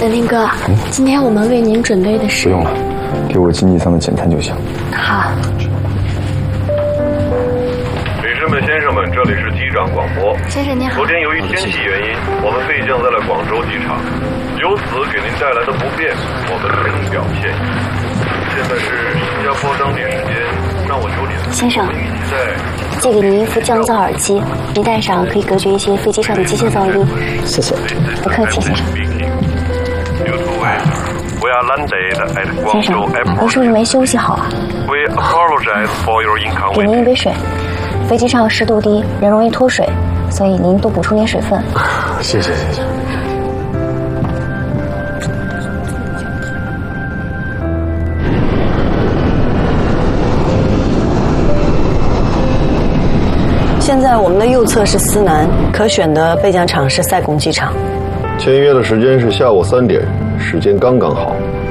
德林哥，今天我们为您准备的是…… 不用了，给我经济舱的简餐就行。 好。 女士们、先生们，这里是机长广播。 先生您好。 昨天由于天气原因，我们飞降在了广州机场，由此给您带来的不便，我们深表歉意。现在是新加坡当地时间上午9点。 先生，借给您一副降噪耳机，您戴上可以隔绝一些飞机上的机械噪音。 谢谢。 不客气，先生。先生，我是不是没休息好啊？给您一杯水。飞机上湿度低，人容易脱水，所以您多补充点水分。 谢谢。 现在我们的右侧是思南，可选的备降场是塞贡机场。 签约的时间是下午3点，时间刚刚好。